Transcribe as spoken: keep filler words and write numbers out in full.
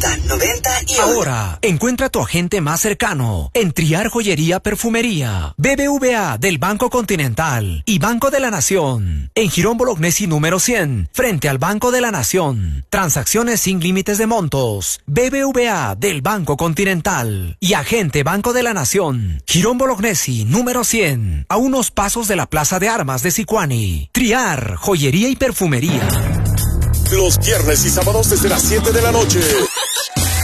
ochenta, noventa y ahora, encuentra a tu agente más cercano en Triar Joyería Perfumería. B B V A del Banco Continental y Banco de la Nación. En Girón Bolognesi número cien, frente al Banco de la Nación. Transacciones sin límites de montos. B B V A del Banco Continental y agente Banco de la Nación. Girón Bolognesi número cien, a unos pasos de la Plaza de Armas de Sicuani. Triar Joyería y Perfumería. Los viernes y sábados desde las siete de la noche.